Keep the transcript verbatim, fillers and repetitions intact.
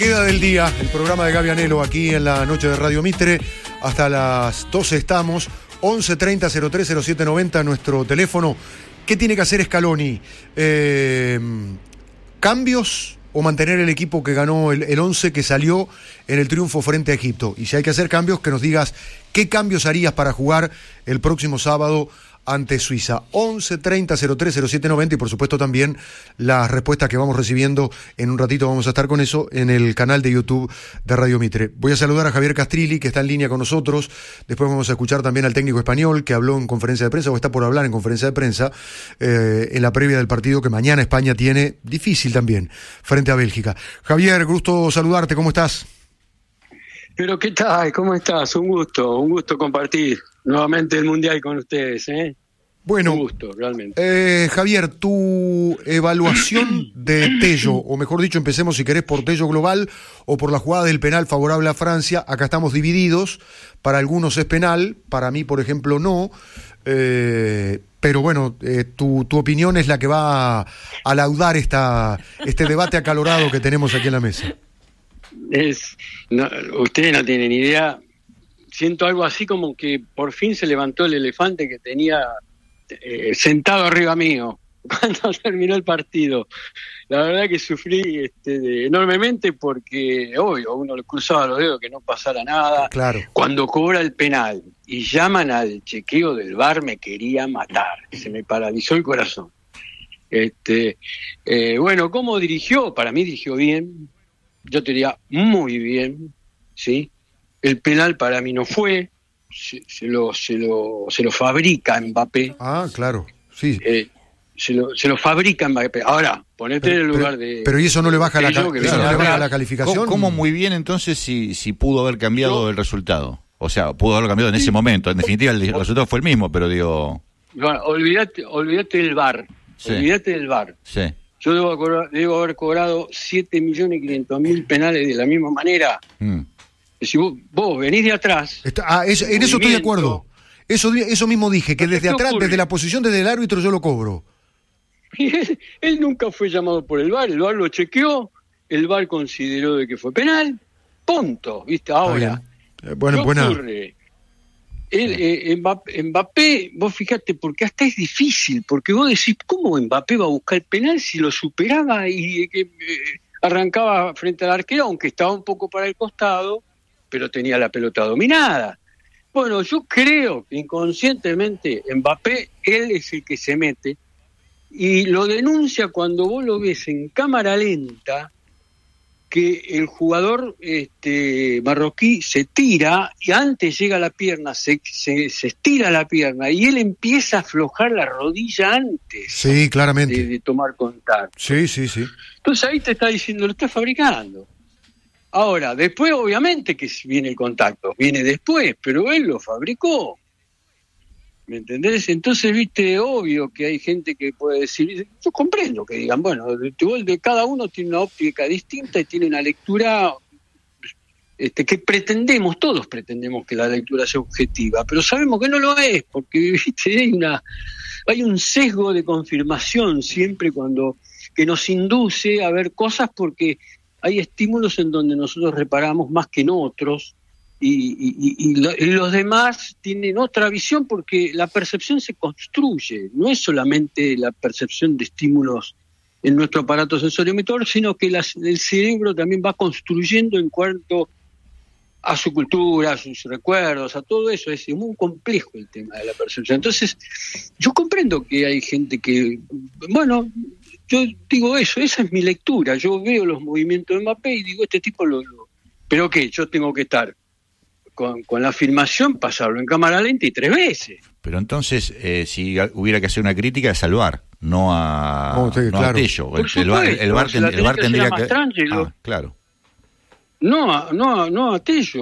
Queda del día, el programa de Gaby Anelo aquí en la noche de Radio Mitre. Hasta las doce estamos. once treinta cero tres cero siete noventa nuestro teléfono. ¿Qué tiene que hacer Scaloni? Eh, ¿Cambios o mantener el equipo que ganó el, el once que salió en el triunfo frente a Egipto? Y si hay que hacer cambios, que nos digas qué cambios harías para jugar el próximo sábado ante Suiza. once treinta cero tres cero siete noventa y por supuesto también las respuestas que vamos recibiendo. En un ratito vamos a estar con eso en el canal de YouTube de Radio Mitre. Voy a saludar a Javier Castrilli, que está en línea con nosotros. Después vamos a escuchar también al técnico español, que habló en conferencia de prensa, o está por hablar en conferencia de prensa, eh, en la previa del partido que mañana España tiene, difícil también, frente a Bélgica. Javier, gusto saludarte, ¿cómo estás? Pero ¿qué tal? ¿Cómo estás? Un gusto, un gusto compartir nuevamente el Mundial con ustedes, ¿eh? Bueno, un gusto, realmente. Eh, Javier, tu evaluación de Tello, o mejor dicho, empecemos si querés por Tello global o por la jugada del penal favorable a Francia. Acá estamos divididos, para algunos es penal, para mí, por ejemplo, no. Eh, pero bueno, eh, tu, tu opinión es la que va a, a laudar esta, este debate acalorado que tenemos aquí en la mesa. Es, no, ustedes no tienen idea. Siento algo así como que por fin se levantó el elefante que tenía eh, sentado arriba mío cuando terminó el partido. La verdad que sufrí este, enormemente porque, obvio, uno le cruzaba los dedos que no pasara nada. Claro. Cuando cobra el penal y llaman al chequeo del V A R, me quería matar. Se me paralizó el corazón. Este, eh, bueno, ¿cómo dirigió? Para mí dirigió bien. Yo te diría muy bien, ¿sí? El penal para mí no fue, se, se lo se lo se lo fabrica Mbappé. Ah, claro, sí. Eh, se lo se lo fabrica Mbappé. Ahora, ponete pero, en el lugar pero, de. Pero y eso no le baja, la, yo, ca- eso no le baja la calificación. ¿Cómo, cómo muy bien entonces si si pudo haber cambiado yo, el resultado? O sea, pudo haberlo cambiado en ese momento. En definitiva, el resultado fue el mismo, pero digo. Bueno, olvídate, olvídate del V A R. Sí. Olvídate del V A R. Sí. Yo debo, cobrar, debo haber cobrado siete millones quinientos mil penales de la misma manera. Mm. Si vos, vos venís de atrás... Está, ah, es, en eso estoy de acuerdo. Eso, eso mismo dije, que desde atrás, ocurre? desde la posición desde el árbitro yo lo cobro. Él, él nunca fue llamado por el V A R, el V A R lo chequeó, el V A R consideró de que fue penal, punto, ¿viste? Ahora, eh, bueno, ¿qué buena... ocurre? El, eh, Mbappé, Mbappé, vos fijate, porque hasta es difícil, porque vos decís, ¿cómo Mbappé va a buscar el penal si lo superaba y eh, arrancaba frente al arquero, aunque estaba un poco para el costado, pero tenía la pelota dominada? Bueno, yo creo que inconscientemente Mbappé, él es el que se mete y lo denuncia cuando vos lo ves en cámara lenta, que el jugador este, marroquí se tira y antes llega la pierna, se, se, se estira la pierna y él empieza a aflojar la rodilla antes sí, claramente. De, de tomar contacto. Sí, sí, sí. Entonces ahí te está diciendo, lo estás fabricando. Ahora, después obviamente que viene el contacto, viene después, pero él lo fabricó. ¿Me entendés? Entonces, viste, obvio que hay gente que puede decir, yo comprendo que digan, bueno, de, de cada uno tiene una óptica distinta y tiene una lectura este, que pretendemos, todos pretendemos que la lectura sea objetiva, pero sabemos que no lo es, porque viste, hay una, hay un sesgo de confirmación siempre cuando que nos induce a ver cosas porque hay estímulos en donde nosotros reparamos más que en otros. Y, y, y, lo, y los demás tienen otra visión porque la percepción se construye, no es solamente la percepción de estímulos en nuestro aparato sensoriomotor, sino que las, el cerebro también va construyendo en cuanto a su cultura, a sus recuerdos, a todo eso. Es muy complejo el tema de la percepción. Entonces, yo comprendo que hay gente que, bueno, yo digo eso, esa es mi lectura. Yo veo los movimientos de Mbappé y digo, este tipo lo... lo ¿pero qué? Yo tengo que estar... Con, con la filmación, pasarlo en cámara lenta y tres veces. Pero entonces, eh, si hubiera que hacer una crítica, es al V A R, no a, oh, sí, no claro. a Tello. Por el, supuesto, el V A R, el V A R, si la el V A R tenés que tendría hacer que... más Ah, claro. No, no, no a Tello.